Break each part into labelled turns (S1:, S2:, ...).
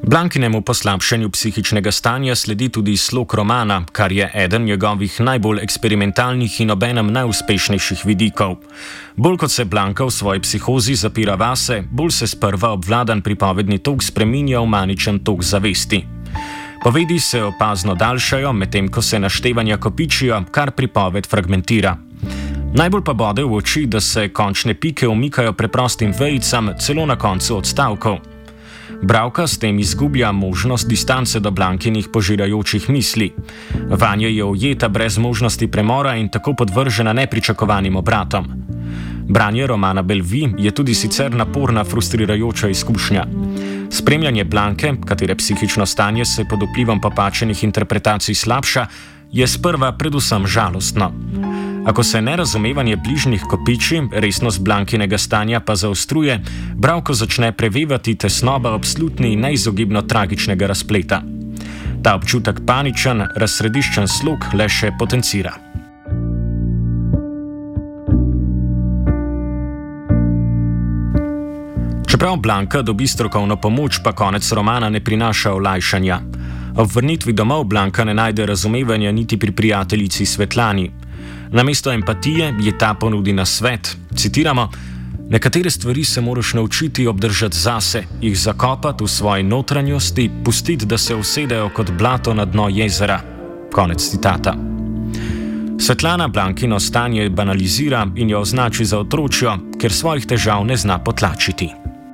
S1: Blankinemu poslabšanju psihičnega stanja sledi tudi slog romana, kar je eden njegovih najbolj eksperimentalnih in obenem najuspešnejših vidikov. Bolj kot se Blanka v svoji psihozi zapira vase, bolj se sprva obvladan pripovedni tok spreminja v maničen tok zavesti. Povedi se opazno daljšajo, medtem ko se naštevanja kopičijo, kar pripoved fragmentira. Najbolj pa bode v oči, da se končne pike umikajo preprostim vejicam, celo na koncu odstavkov. Bralka s tem izgublja možnost distance do Blankinih požirajočih misli. Vanje je ujeta brez možnosti premora in tako podvržena nepričakovanim obratom. Branje romana Bellevue je tudi sicer naporna, frustrirajoča izkušnja. Spremljanje Blanke, katere psihično stanje se pod vplivom popačenih interpretacij slabša, je sprva predvsem žalostno. Ako se nerazumevanje bližnjih kopiči, resnost Blankinega stanja pa zaostruje, bralko začne prevevati tesnoba absolutni in neizogibno tragičnega razpleta. Ta občutek paničen, razsrediščen slog le še potencira. Čeprav Blanka dobi strokovno pomoč, pa konec romana ne prinaša olajšanja. Ob vrnitvi domov Blanka ne najde razumevanja niti pri prijateljici Svetlani. Namesto empatije je ta ponudi nasvet. Citiramo: "Nekatere stvari se moraš naučiti obdržati zase, jih zakopati v svoji notranjosti, pustiti, da se usedejo kot blato na dno jezera." Konec citata. Svetlana Blankino stanje banalizira in jo označi za otročjo, ker svojih težav ne zna potlačiti.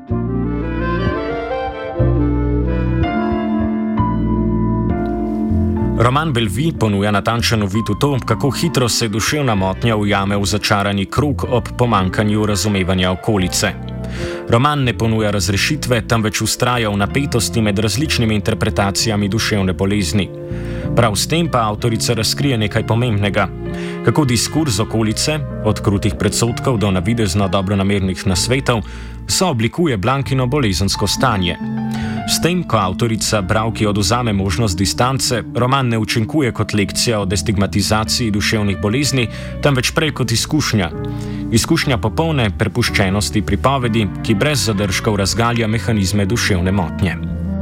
S1: Roman Bellevue ponuja natančen uvid v to, kako hitro se duševna motnja ujame v začarani krog ob pomanjkanju razumevanja okolice. Roman ne ponuja razrešitve, temveč vztraja v napetosti med različnimi interpretacijami duševne bolezni. Prav s tem pa avtorica razkrije nekaj pomembnega: kako diskurz okolice, od krutih predsodkov do navidezno dobronamernih nasvetov, sooblikuje Blankino bolezensko stanje. S tem, ko avtorica bralki odvzame možnost distance, roman ne učinkuje kot lekcija o destigmatizaciji duševnih bolezni, temveč prej kot izkušnja. Izkušnja popolne prepuščenosti pripovedi, ki brez zadržkov razgalja mehanizme duševne motnje.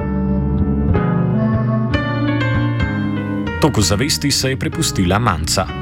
S1: Toku zavesti se je prepustila Manca.